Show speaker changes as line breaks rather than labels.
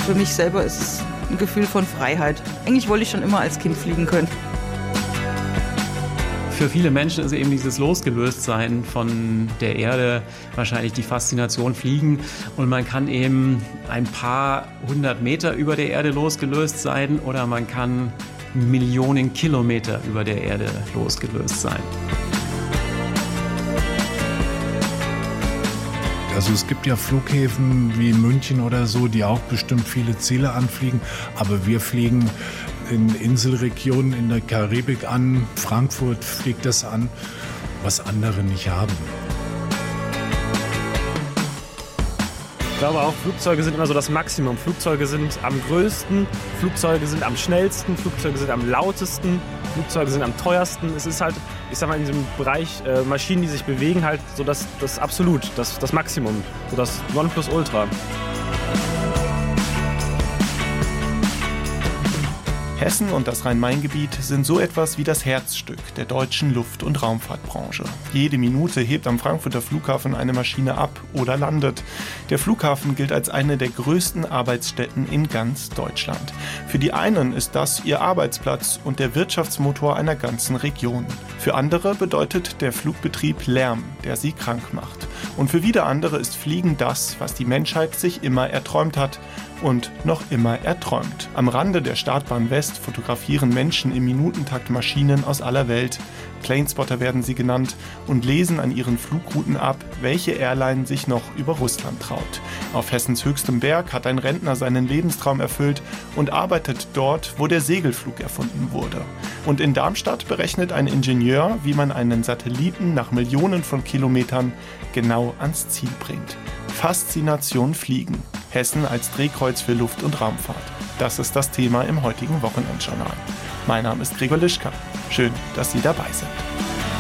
Für mich selber ist es ein Gefühl von Freiheit. Eigentlich wollte ich schon immer als Kind fliegen können.
Für viele Menschen ist eben dieses Losgelöstsein von der Erde wahrscheinlich die Faszination Fliegen. Und man kann eben ein paar 100 Meter über der Erde losgelöst sein oder man kann Millionen Kilometer über der Erde losgelöst sein.
Also es gibt ja Flughäfen wie München oder so, die auch bestimmt viele Ziele anfliegen. Aber wir fliegen in Inselregionen in der Karibik an. Frankfurt fliegt das an, was andere nicht haben.
Ich glaube auch, Flugzeuge sind immer so das Maximum. Flugzeuge sind am größten, Flugzeuge sind am schnellsten, Flugzeuge sind am lautesten, Flugzeuge sind am teuersten. Es ist halt, ich sag mal, in diesem Bereich Maschinen, die sich bewegen, halt so das Absolut, das Maximum, so das Nonplusultra.
Hessen und das Rhein-Main-Gebiet sind so etwas wie das Herzstück der deutschen Luft- und Raumfahrtbranche. Jede Minute hebt am Frankfurter Flughafen eine Maschine ab oder landet. Der Flughafen gilt als eine der größten Arbeitsstätten in ganz Deutschland. Für die einen ist das ihr Arbeitsplatz und der Wirtschaftsmotor einer ganzen Region. Für andere bedeutet der Flugbetrieb Lärm, der sie krank macht. Und für wieder andere ist Fliegen das, was die Menschheit sich immer erträumt hat und noch immer erträumt. Am Rande der Startbahn West fotografieren Menschen im Minutentakt Maschinen aus aller Welt. Planespotter werden sie genannt und lesen an ihren Flugrouten ab, welche Airline sich noch über Russland traut. Auf Hessens höchstem Berg hat ein Rentner seinen Lebenstraum erfüllt und arbeitet dort, wo der Segelflug erfunden wurde. Und in Darmstadt berechnet ein Ingenieur, wie man einen Satelliten nach Millionen von Kilometern genau ans Ziel bringt. Faszination Fliegen. Hessen als Drehkreuz für Luft- und Raumfahrt. Das ist das Thema im heutigen Wochenendjournal. Mein Name ist Gregor Lischka. Schön, dass Sie dabei sind.